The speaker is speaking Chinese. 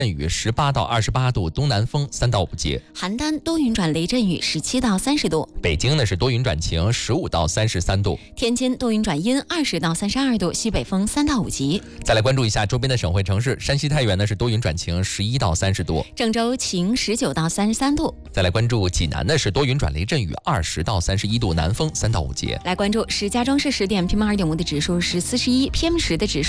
雨18到28度，东南风3到5节。 邯郸多云转雷阵雨17到30度。 北京呢是多云转晴15到33度。 天津多云转阴20到32度，西北风3到5级。 再来关注一下周边的省会城市，山西太原呢是多云转晴11到30度。 郑州晴19到33度。 再来关注济南呢是多云转雷阵雨20到31度，南风3到5节。 来关注石家庄市10点 PM2.5的指数是41，PM10的指数